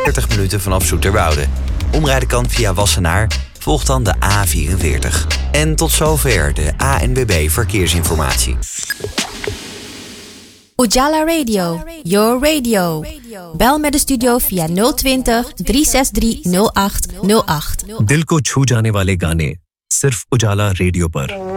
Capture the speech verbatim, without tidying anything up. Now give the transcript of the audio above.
veertig minuten vanaf Zoeterwoude. Omrijden kan via Wassenaar, volg dan de A vierenveertig. En tot zover de A N W B Verkeersinformatie. Ujala Radio, your radio. Bel met de studio via nul twintig, drie zes drie, nul acht nul acht. दिल को छू जाने वाले गाने सिर्फ उजाला रेडियो पर